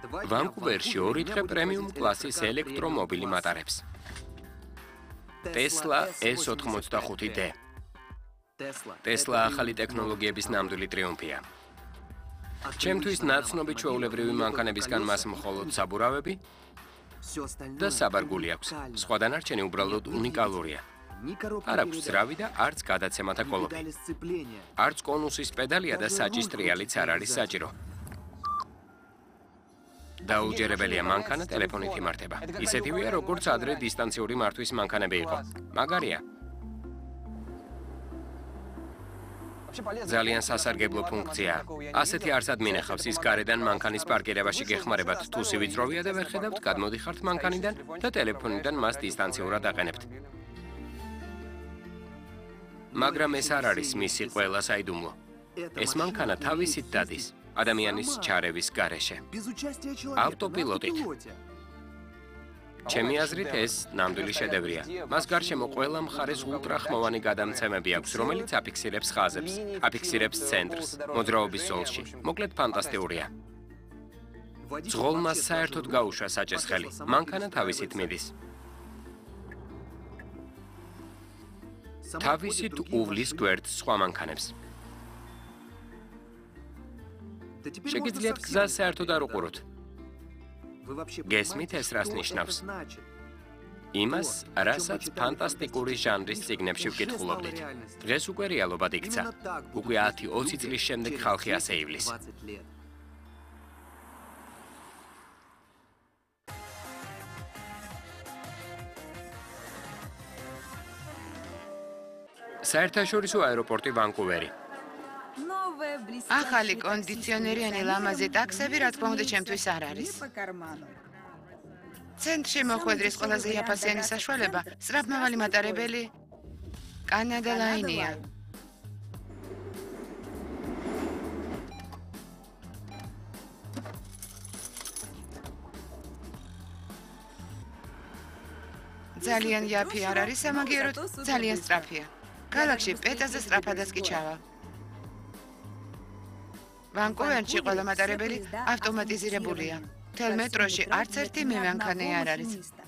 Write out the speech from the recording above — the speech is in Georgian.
ვანკუვერში 2 დღე პრემიუმ კლასის ელექტრომობილი მატარებს. Tesla S85D. Tesla ახალი ტექნოლოგიების ნამდვილი ტრიუმფია. ჩემთვის ნაცნობი ჩვეულებრივი მანქანებისგან მას მხოლოდ საბურავები და საბარგული აქვს. სხვა დანარჩენი უბრალოდ უნიკალურია. არ აქვს ძრავი და არც გადაცემათა კოლოფი. არც კონუსის პედალია და საჭის ტრიალიც არ არის საჭირო. დაუჯერებელია მანქანა ტელეფონით იმართება. ისეთივეა, როგორც ადრე დისტანციური მართვის მანქანები იყო. მაგარია. ძალიან სასარგებლო ფუნქციაა. ასეთი არსად მინახავს ის გარედან მანქანის პარკირებაში გეხმარებათ თუ სივიწროვია და ვერ ხედავთ, გადმოდიხართ მანქანიდან და ტელეფონიდან მას დისტანციურად აყენებთ. მაგრამ ეს არ არის მისი ყველა საიდუმლო. ეს მანქანა თავისით დადის ადამიანის ჩარევის გარეშე. ავტოპილოტით. ჩემი აზრით ეს ნამდვილი შედევრია. მას გარშემო ყველა მხარეს ულტრახმოვანი გადამცემები აქვს, რომელიც აფიქსირებს ხაზებს, აფიქსირებს ცენტრს, მოძრაობის ზოლში. მოკლედ ფანტასტიკურია. ძღოლმა საერთოდ გაუშვა საჭეს ხელი. მანქანა თავისით მიდის. თავისით უვლის გვერდს სხვა მანქანებს. შეგიძლიათ გზას საერთოდ არ უყუროთ. გესმით ეს რას ნიშნავს? იმას, რასაც ფანტასტიკური ჟანრის წიგნებში ვკითხულობდით. დღეს უკვე რეალობად იქცა. უკვე 10-20 წლის შემდეგ ხალხი ასე ივლის. საერთაშორისო აეროპორტი ვანკუვერი. ახალი კონდიციონერიანი ლამაზი ტაქსები, რა თქმა უნდა, ჩემთვის არ არის. ცენტრში მოხვედრის ყველაზე იაფასიანი საშუალება სწრაფმავალი მატარებელი კანადა ლაინია. ძალიან იაფი არ არის სამაგიეროდ, ძალიან სწრაფია. ქალაქში პეტაზე სწრაფადაც კი ჩავა. ვანკუვერში ყველა მატარებელი ავტომატიზირებულია. მთელ მეტროში არც ერთი მემანქანე არ არის.